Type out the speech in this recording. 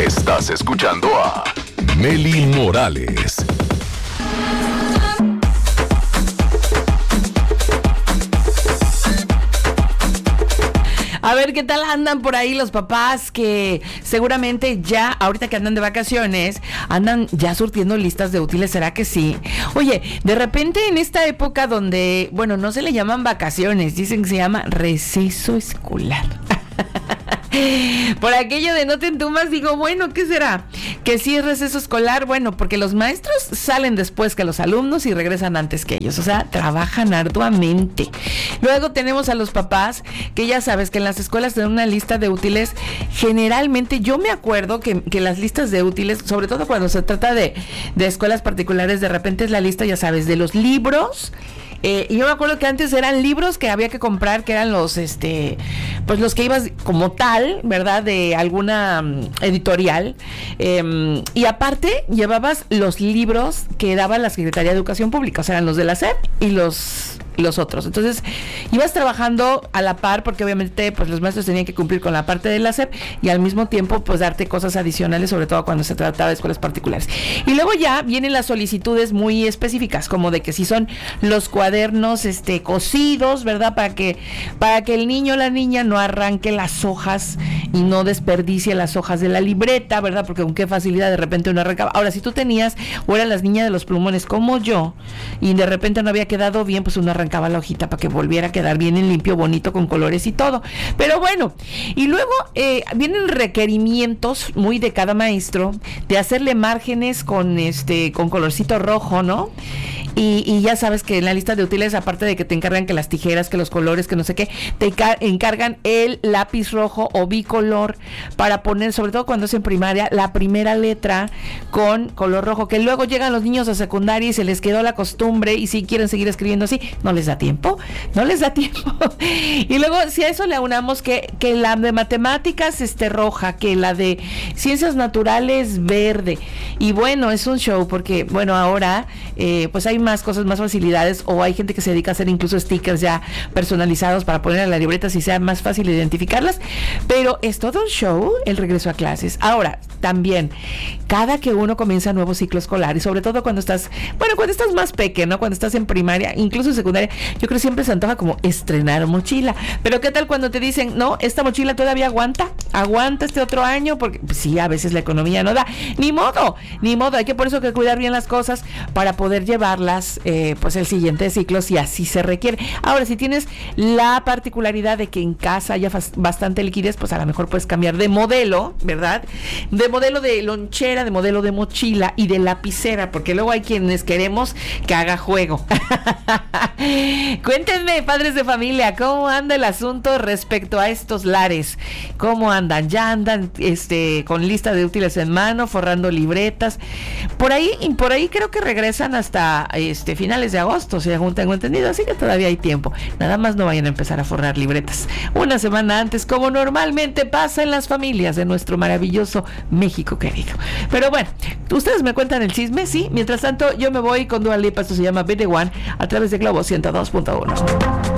Estás escuchando a Meli Morales. A ver, ¿qué tal andan por ahí los papás que seguramente ya, ahorita que andan de vacaciones, andan ya surtiendo listas de útiles? ¿Será que sí? Oye, de repente en esta época donde, bueno, no se le llaman vacaciones, dicen que se llama receso escolar. Por aquello de no te entumas, digo, bueno, ¿qué será? Que sí es receso escolar, bueno, porque los maestros salen después que los alumnos y regresan antes que ellos, o sea, trabajan arduamente. Luego tenemos a los papás, que ya sabes que en las escuelas tienen una lista de útiles. Generalmente, yo me acuerdo que las listas de útiles, sobre todo cuando se trata de escuelas particulares, de repente es la lista, ya sabes, de los libros. Y yo me acuerdo que antes eran libros que había que comprar, que eran los, pues los que ibas como tal, ¿verdad? De alguna editorial. Y aparte llevabas los libros que daba la Secretaría de Educación Pública, o sea, eran los de la SEP y los otros. Entonces, ibas trabajando a la par, porque obviamente pues los maestros tenían que cumplir con la parte de la SEP y al mismo tiempo pues darte cosas adicionales, sobre todo cuando se trataba de escuelas particulares. Y luego ya vienen las solicitudes muy específicas, como de que si son los cuadernos cosidos, ¿verdad? Para que el niño o la niña no arranque las hojas y no desperdicie las hojas de la libreta, ¿verdad? Porque con qué facilidad de repente uno arrancaba. Ahora, si tú tenías o eran las niñas de los plumones como yo y de repente no había quedado bien, pues uno arrancaba la hojita para que volviera a quedar bien en limpio, bonito, con colores y todo. Pero bueno, y luego vienen requerimientos muy de cada maestro de hacerle márgenes con colorcito rojo, ¿no? Y ya sabes que en la lista de útiles, aparte de que te encargan que las tijeras, que los colores, que no sé qué, te encargan el lápiz rojo o bicolor para poner, sobre todo cuando es en primaria, la primera letra con color rojo, que luego llegan los niños a secundaria y se les quedó la costumbre y si quieren seguir escribiendo así, no les da tiempo. Y luego, si a eso le aunamos que la de matemáticas roja, que la de ciencias naturales verde, y bueno, es un show porque, bueno, ahora pues hay más cosas, más facilidades, o hay gente que se dedica a hacer incluso stickers ya personalizados para poner en la libreta si sea más fácil identificarlas, pero es todo un show el regreso a clases. Ahora, también, cada que uno comienza nuevo ciclo escolar, y sobre todo cuando estás más pequeño, ¿no? Cuando estás en primaria, incluso en secundaria, yo creo que siempre se antoja como estrenar mochila. Pero ¿qué tal cuando te dicen, no, esta mochila todavía aguanta este otro año? Porque pues, sí, a veces la economía no da. Ni modo, hay que por eso que cuidar bien las cosas para poder llevarlas pues el siguiente ciclo si así se requiere. Ahora, si tienes la particularidad de que en casa haya bastante liquidez, pues a lo mejor puedes cambiar de modelo, ¿verdad? De modelo de lonchera, de modelo de mochila y de lapicera, porque luego hay quienes queremos que haga juego. Cuéntenme, padres de familia, ¿cómo anda el asunto respecto a estos lares? ¿Cómo andan? ¿Ya andan con lista de útiles en mano, forrando libretas? Por ahí creo que regresan hasta finales de agosto, según tengo entendido, así que todavía hay tiempo. Nada más no vayan a empezar a forrar libretas una semana antes, como normalmente pasa en las familias de nuestro maravilloso México querido. Pero bueno, ustedes me cuentan el chisme, sí. Mientras tanto, yo me voy con Dua Lipa. Esto se llama Be The One a través de Globo 102.1.